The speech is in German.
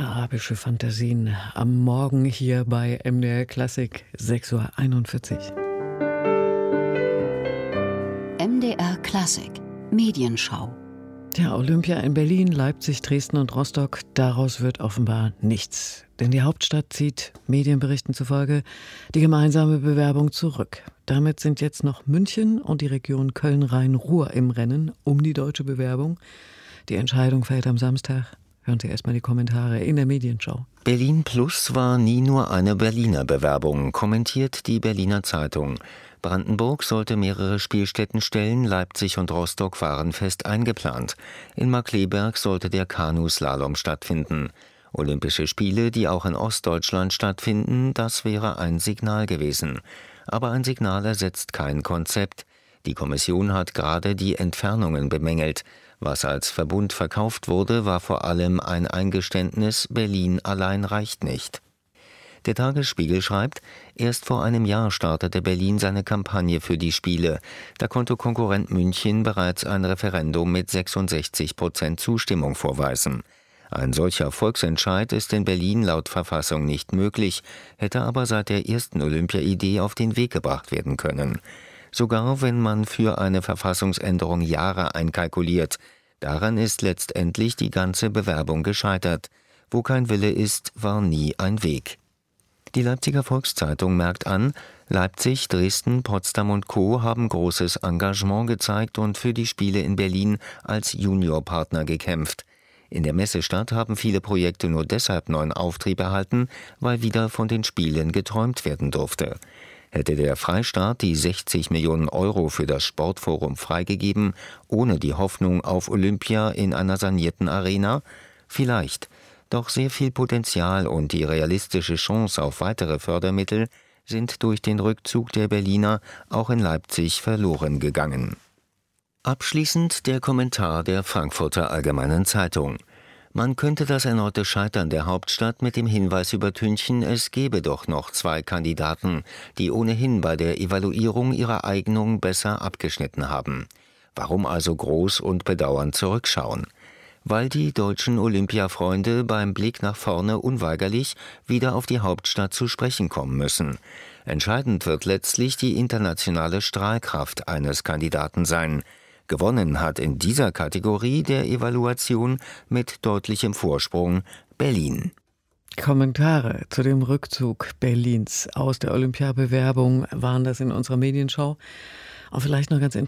Arabische Fantasien am Morgen hier bei MDR Klassik, 6:41 Uhr. MDR Klassik, Medienschau. Ja, Olympia in Berlin, Leipzig, Dresden und Rostock, daraus wird offenbar nichts. Denn die Hauptstadt zieht, Medienberichten zufolge, die gemeinsame Bewerbung zurück. Damit sind jetzt noch München und die Region Köln-Rhein-Ruhr im Rennen um die deutsche Bewerbung. Die Entscheidung fällt am Samstag. Hören Sie erstmal die Kommentare in der Medienschau. Berlin Plus war nie nur eine Berliner Bewerbung, kommentiert die Berliner Zeitung. Brandenburg sollte mehrere Spielstätten stellen, Leipzig und Rostock waren fest eingeplant. In Markkleeberg sollte der Kanuslalom stattfinden. Olympische Spiele, die auch in Ostdeutschland stattfinden, das wäre ein Signal gewesen. Aber ein Signal ersetzt kein Konzept. Die Kommission hat gerade die Entfernungen bemängelt. Was als Verbund verkauft wurde, war vor allem ein Eingeständnis, Berlin allein reicht nicht. Der Tagesspiegel schreibt, erst vor einem Jahr startete Berlin seine Kampagne für die Spiele. Da konnte Konkurrent München bereits ein Referendum mit 66% Zustimmung vorweisen. Ein solcher Volksentscheid ist in Berlin laut Verfassung nicht möglich, hätte aber seit der ersten Olympia-Idee auf den Weg gebracht werden können. Sogar wenn man für eine Verfassungsänderung Jahre einkalkuliert. Daran ist letztendlich die ganze Bewerbung gescheitert. Wo kein Wille ist, war nie ein Weg. Die Leipziger Volkszeitung merkt an, Leipzig, Dresden, Potsdam und Co. haben großes Engagement gezeigt und für die Spiele in Berlin als Juniorpartner gekämpft. In der Messestadt haben viele Projekte nur deshalb neuen Auftrieb erhalten, weil wieder von den Spielen geträumt werden durfte. Hätte der Freistaat die 60 Millionen Euro für das Sportforum freigegeben, ohne die Hoffnung auf Olympia in einer sanierten Arena? Vielleicht. Doch sehr viel Potenzial und die realistische Chance auf weitere Fördermittel sind durch den Rückzug der Berliner auch in Leipzig verloren gegangen. Abschließend der Kommentar der Frankfurter Allgemeinen Zeitung. Man könnte das erneute Scheitern der Hauptstadt mit dem Hinweis übertünchen, es gebe doch noch 2 Kandidaten, die ohnehin bei der Evaluierung ihrer Eignung besser abgeschnitten haben. Warum also groß und bedauernd zurückschauen? Weil die deutschen Olympiafreunde beim Blick nach vorne unweigerlich wieder auf die Hauptstadt zu sprechen kommen müssen. Entscheidend wird letztlich die internationale Strahlkraft eines Kandidaten sein. Gewonnen hat in dieser Kategorie der Evaluation mit deutlichem Vorsprung Berlin. Kommentare zu dem Rückzug Berlins aus der Olympiabewerbung waren das in unserer Medienschau. Und vielleicht noch ganz interessant.